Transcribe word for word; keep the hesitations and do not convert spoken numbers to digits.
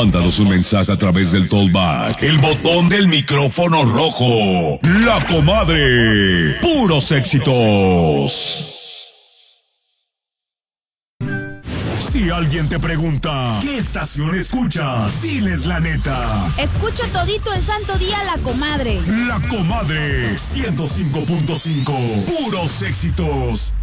Mándanos un mensaje a través del Tollback, el botón del micrófono rojo. La Comadre. Puros éxitos. Si alguien te pregunta, ¿qué estación escuchas? Diles la neta. Escucho todito el santo día La Comadre. La Comadre, ciento cinco punto cinco. Puros éxitos.